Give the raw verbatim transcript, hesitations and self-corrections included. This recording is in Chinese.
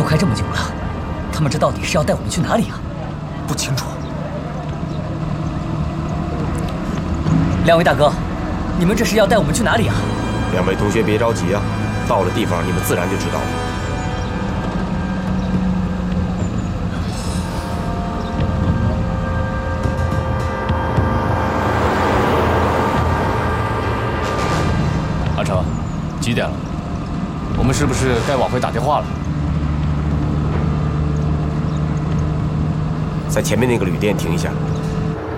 开这么久了，他们这到底是要带我们去哪里啊？ 不清楚。 两位大哥，你们这是要带我们去哪里啊？ 两位同学别着急啊，到了地方你们自然就知道了。 阿成，几点了？我们是不是该往回打电话了？ 在前面那个旅店停一下。